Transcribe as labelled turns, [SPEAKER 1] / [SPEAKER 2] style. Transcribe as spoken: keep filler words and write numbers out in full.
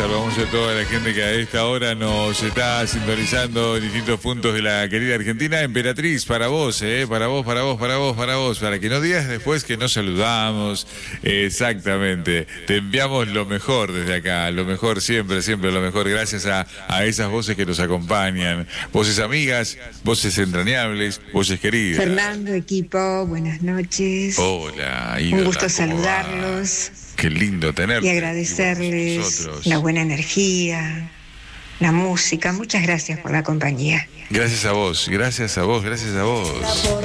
[SPEAKER 1] saludamos a toda la gente que a esta hora nos está sintonizando en distintos puntos de la querida Argentina. Emperatriz, para vos, eh, para vos, para vos, para vos, para vos, para que no digas después que no saludamos. Exactamente, te enviamos lo mejor desde acá, lo mejor siempre, siempre lo mejor, gracias a, a esas voces que nos acompañan, voces amigas, voces entrañables, voces queridas.
[SPEAKER 2] Fernando, equipo, buenas noches.
[SPEAKER 1] Hola,
[SPEAKER 2] Ídola, un gusto saludarlos.
[SPEAKER 1] Va? Qué lindo tenerlos.
[SPEAKER 2] Y agradecerles la buena energía, la música. Muchas gracias por la compañía.
[SPEAKER 1] Gracias a vos, gracias a vos, gracias a vos.